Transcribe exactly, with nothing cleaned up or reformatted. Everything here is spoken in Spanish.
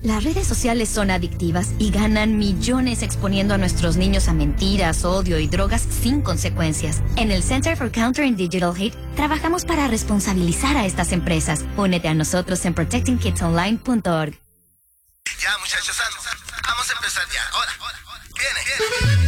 Las redes sociales son adictivas y ganan millones exponiendo a nuestros niños a mentiras, odio y drogas sin consecuencias. En el Center for Countering Digital Hate trabajamos para responsabilizar a estas empresas. Únete a nosotros en protecting kids online punto org. Ya, muchachos, vamos a empezar ya. Ahora, viene.